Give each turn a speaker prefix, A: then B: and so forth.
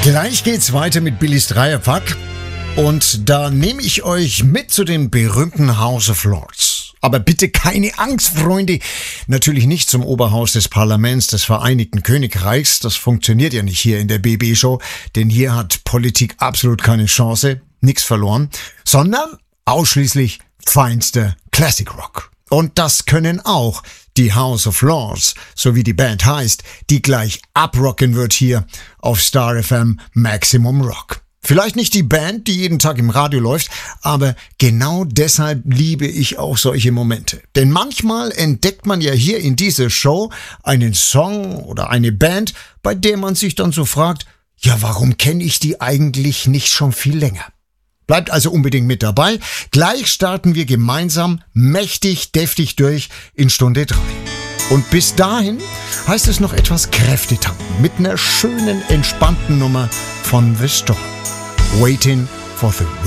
A: Gleich geht's weiter mit Billys Dreierpack und da nehme ich euch mit zu dem berühmten House of Lords. Aber bitte keine Angst, Freunde. Natürlich nicht zum Oberhaus des Parlaments des Vereinigten Königreichs. Das funktioniert ja nicht hier in der BB-Show, denn hier hat Politik absolut keine Chance, nix verloren, sondern ausschließlich feinster Classic Rock. Und das können auch die House of Lords, so wie die Band heißt, die gleich abrocken wird hier auf Star FM Maximum Rock. Vielleicht nicht die Band, die jeden Tag im Radio läuft, aber genau deshalb liebe ich auch solche Momente. Denn manchmal entdeckt man ja hier in dieser Show einen Song oder eine Band, bei der man sich dann so fragt, ja, warum kenne ich die eigentlich nicht schon viel länger? Bleibt also unbedingt mit dabei. Gleich starten wir gemeinsam mächtig, deftig durch in Stunde 3. Und bis dahin heißt es noch etwas Kräfte tanken mit einer schönen, entspannten Nummer von The Storm. Waiting for the